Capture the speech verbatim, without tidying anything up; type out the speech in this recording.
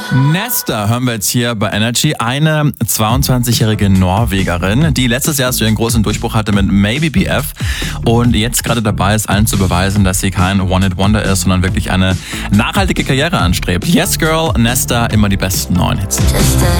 Nesta hören wir jetzt hier bei Energy. Eine zweiundzwanzigjährige Norwegerin, die letztes Jahr so ihren großen Durchbruch hatte mit Maybe B F und jetzt gerade dabei ist, allen zu beweisen, dass sie kein One-Hit-Wonder ist, sondern wirklich eine nachhaltige Karriere anstrebt. Yes Girl, Nesta, immer die besten neuen Hits.